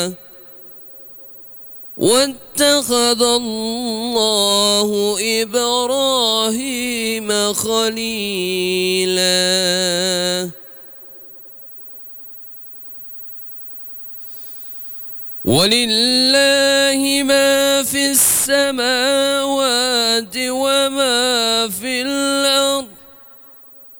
واتخذ الله إبراهيم خليلا ولله ما في السماوات وما في الأرض